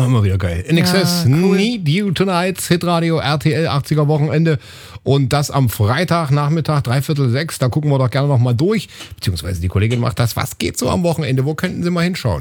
immer wieder geil. In Excess, cool. Need You Tonight, Hitradio, RTL, 80er Wochenende. Und das am Freitagnachmittag, 5:45. Da gucken wir doch gerne nochmal durch. Beziehungsweise die Kollegin macht das. Was geht so am Wochenende? Wo könnten Sie mal hinschauen?